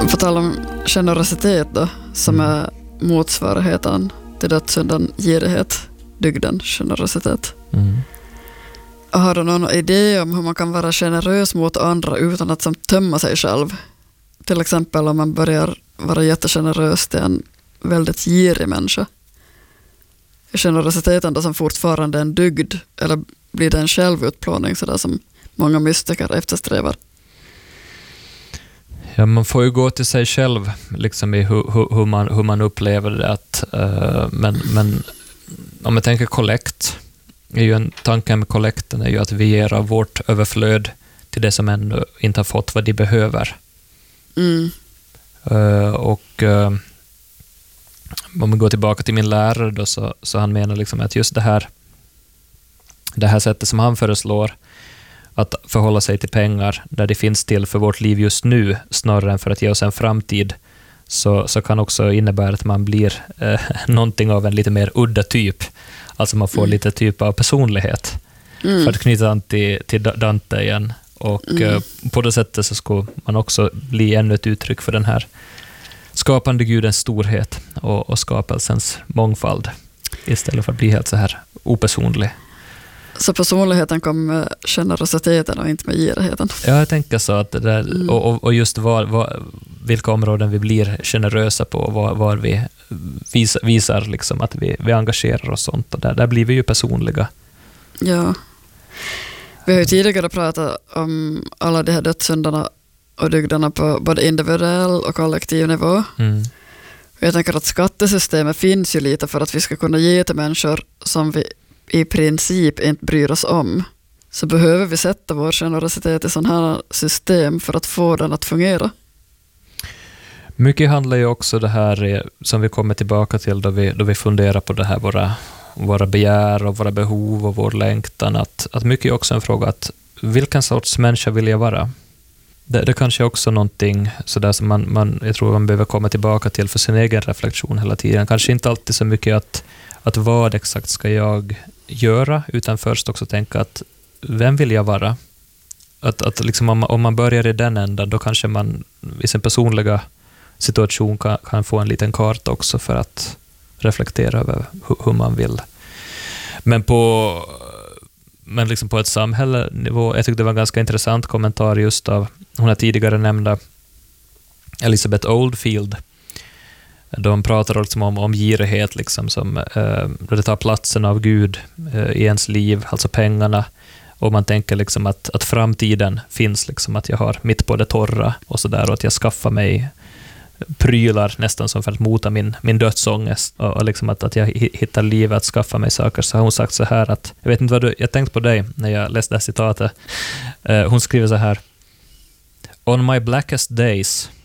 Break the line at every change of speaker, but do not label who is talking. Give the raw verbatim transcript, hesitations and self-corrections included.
På tal om generositet då, som
Mm.
är motsvarigheten till dödssynden girighet, dygden generositet.
Mm.
Har du någon idé om hur man kan vara generös mot andra utan att som tömma sig själv? Till exempel om man börjar vara jättegenerös till en väldigt girig människa. Är generositeten då som fortfarande en dygd, eller blir det en självutplåning sådär som många mystiker eftersträvar?
Ja, man får ju gå till sig själv liksom i hur, hur, hur, man, hur man upplever det. Att, uh, men, men om jag tänker kollekt, är ju en tanke med kollekten är ju att vi ger av vårt överflöd till det som ännu inte har fått vad de behöver.
Mm.
Uh, och uh, om vi går tillbaka till min lärare då, så, så han menar liksom att just det här det här sättet som han föreslår att förhålla sig till pengar där det finns till för vårt liv just nu snarare än för att ge oss en framtid, så, så kan också innebära att man blir eh, någonting av en lite mer udda typ. Alltså man får mm. lite typ av personlighet. Mm. För att knyta an till, till Dante igen. Och mm. eh, på det sättet så ska man också bli ännu ett uttryck för den här skapande gudens storhet och, och skapelsens mångfald istället för att bli helt så här opersonlig.
Så personligheten kommer med generositeten och inte med girigheten?
Ja, jag tänker så. Att det där, mm. och, och just var, var, vilka områden vi blir generösa på, var, var vi visar, visar liksom att vi, vi engagerar oss sånt. Och där, där blir vi ju personliga.
Ja. Vi har ju tidigare pratat om alla de här dödssynderna och dygderna på både individuell och kollektiv nivå.
Mm.
Jag tänker att skattesystemet finns ju lite för att vi ska kunna ge till människor som vi i princip inte bryr oss om. Så behöver vi sätta vår generositet i sådana här system för att få den att fungera.
Mycket handlar ju också det här som vi kommer tillbaka till då vi, då vi funderar på det här våra, våra begär och våra behov och vår längtan. Att, att mycket är också en fråga att vilken sorts människa vill jag vara? Det, det kanske är också någonting sådär som man, man, jag tror man behöver komma tillbaka till för sin egen reflektion hela tiden. Kanske inte alltid så mycket att, att vad exakt ska jag göra, utan först också tänka att vem vill jag vara? Att, att liksom om, man, om man börjar i den änden, då kanske man i sin personliga situation kan, kan få en liten karta också för att reflektera över hur, hur man vill. Men på men liksom på ett samhällenivå, jag tyckte det var en ganska intressant kommentar just av hon har tidigare nämnda Elizabeth Oldfield. De pratar liksom om, om girighet liksom, som eh, det tar platsen av Gud eh, i ens liv, alltså pengarna, och man tänker liksom att, att framtiden finns liksom, att jag har mitt på det torra och sådär, och att jag skaffar mig prylar nästan som för att mota min, min dödsångest och, och liksom att, att jag hittar livet att skaffa mig saker. Så har hon sagt så här att, jag vet inte vad du, jag tänkte på dig när jag läste det här citatet. Eh, hon skriver så här: On my blackest days